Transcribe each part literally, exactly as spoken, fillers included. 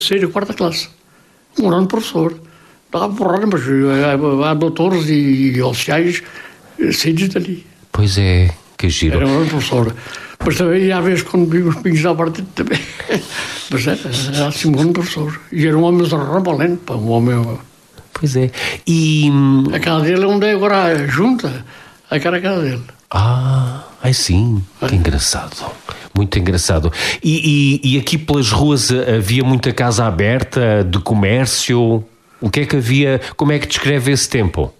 saí da quarta classe. Um grande professor. Dava porrada, mas há doutores e oficiais saídos dali. Pois é, que giro. Era um grande professor. Mas também, às vezes, quando vi os pinhos da parte também. Mas era, era assim um grande professor. E era um homem rambolento, pá, um homem. Pois é. E. A casa dele é onde é agora a junta, a cara a casa dele. Ah, ai sim, que engraçado. Muito engraçado. E, e, e aqui pelas ruas havia muita casa aberta, de comércio? O que é que havia? Como é que descreve esse tempo?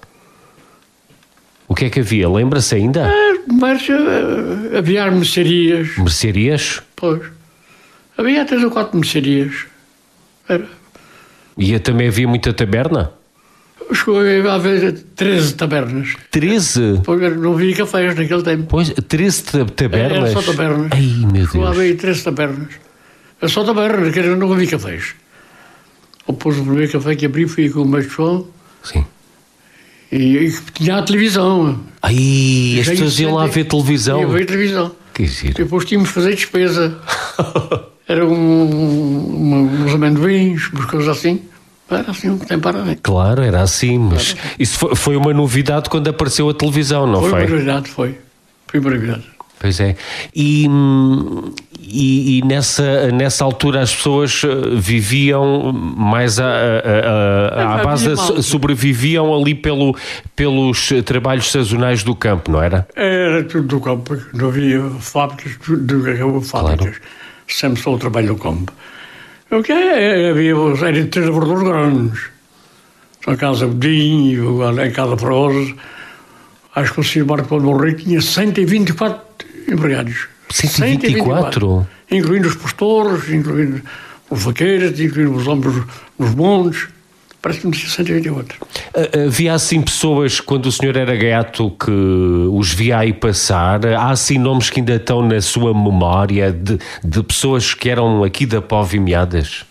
O que é que havia? Lembra-se ainda? É, comércio, havia as mercearias. Mercearias? Pois. Havia três ou quatro mercearias. Era. E também havia muita taberna? Chegou a haver treze tabernas. treze? Porque não havia cafés naquele tempo. Pois, treze tabernas? Era só tabernas. Ai, meu Deus. Chegou a haver treze tabernas. Era só tabernas, que não havia cafés. Depois o primeiro café que abri foi com o Mestre João. Sim. E, e tinha a televisão. Ai, as pessoas iam lá ver televisão. Ia ver televisão. Que giro. E depois tínhamos de fazer despesa. Era um, um, uns amendoins, umas coisas assim. Era assim um tempo para. Claro, era assim, mas isso foi, foi uma novidade quando apareceu a televisão, não foi? Foi uma novidade, foi. Foi uma novidade. Pois é. E, e, e nessa, nessa altura as pessoas viviam mais à, à, à, à base, da, sobreviviam ali pelo, pelos trabalhos sazonais do campo, não era? Era tudo do campo, não havia fábricas, tudo fábricas. Claro. Sempre só o trabalho do campo. O que é? Havia eram três lavradores grandes. Só a Casa Bedinho, a Casa Feroz. Acho que o senhor Marco Paulo Morrei tinha cento e vinte e quatro empregados. cento e vinte e quatro? Incluindo os pastores, incluindo os vaqueiros, incluindo os homens nos montes. Parece-me que tinha cento e vinte e quatro. Havia assim pessoas, quando o senhor era gaiato, que os via aí passar? Há assim nomes que ainda estão na sua memória de, de pessoas que eram aqui da Póvoa e Meadas?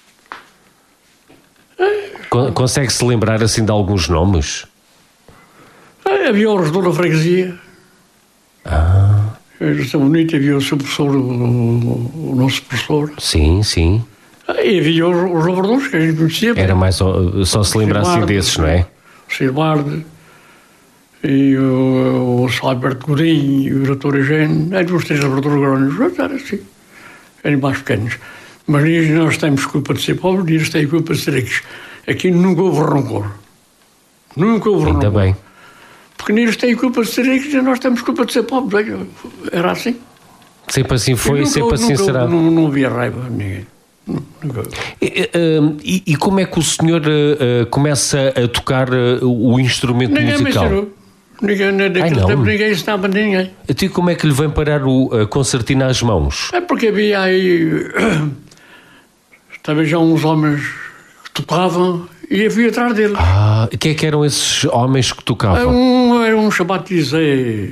É. Consegue-se lembrar assim de alguns nomes? É, havia o regedor da freguesia. Ah. Era tão bonito, havia o seu professor, o, o, o nosso professor. Sim, sim. E havia os, os lavradores que a gente conhecia. Era mais só, só se lembrar assim desses, não é? O Silbarde, e o, o Alberto Godinho, e o doutor Eugênio, eram os três lavradores grandes, eram assim, eram mais pequenos. Mas nós temos culpa de ser pobres e eles têm culpa de ser ricos. Aqui nunca houve rancor. Nunca houve rancor. Ainda bem. Porque eles têm culpa de ser ricos e nós temos culpa de ser pobres. Era assim. Sempre assim foi e sempre assim nunca, será. Não, não havia raiva a ninguém. E, e, e como é que o senhor uh, começa a tocar uh, o instrumento ninguém musical? Me ninguém naquele Ai, tempo ninguém ensinava ninguém. Então como é que lhe vem parar o uh, concertina às mãos? É porque havia aí talvez já uns homens que tocavam e havia atrás deles. Ah, e quem é que eram esses homens que tocavam? Era um, era um chamado Zé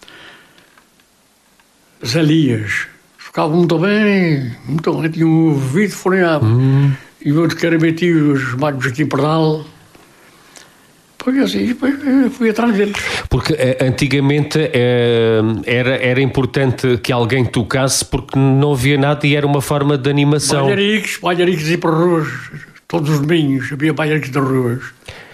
Zé Elias. Tocavam muito bem, muito bem, tinha um ouvido folheado. Hum. E o outro que era metido, os chamados aqui Pardal. Pois assim, depois fui atrás deles. Porque antigamente era, era importante que alguém tocasse porque não havia nada e era uma forma de animação. Bailariques, bailariques e para ruas, todos os domingos, havia bailariques das ruas.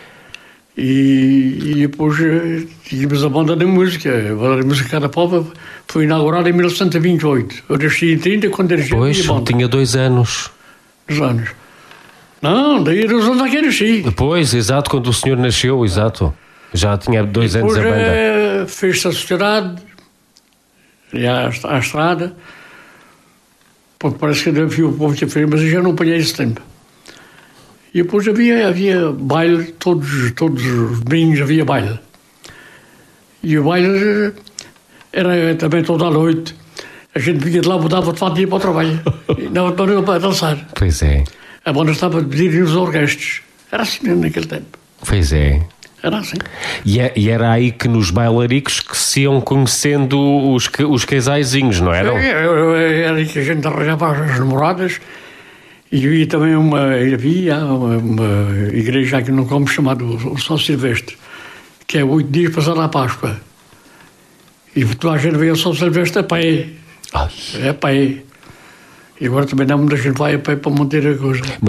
E, e depois tínhamos a banda da música. A banda da música da Póvoa foi inaugurada em mil novecentos e vinte e oito. Eu nasci em trinta quando era Pois, tinha dois anos. Dois anos. Não, daí dos anos a que eu nasci. Depois, exato, quando o senhor nasceu, exato. Já tinha dois depois, anos a banda. É, fez-se a sociedade, à, à estrada. Porque parece que havia o povo que fez, mas eu já não apanhei esse tempo. E depois havia, havia baile, todos, todos os domingos havia baile. E o baile era também toda a noite. A gente vinha de lá, mudava de fato e ia para o trabalho. E não para dançar. Pois é. A banda estava a pedir nos orquestres. Era assim naquele tempo. Pois é. Era assim. E, é, e era aí que nos bailaricos que se iam conhecendo os, os casaizinhos, não eram? É, era aí que a gente arranjava as namoradas. E havia também uma, havia uma, uma igreja aqui no Combo chamada o São Silvestre, que é oito dias passar a Páscoa. E toda a gente veio ao São Silvestre a pé. Ai. É a pé. E agora também não muita gente vai a pé para manter a coisa.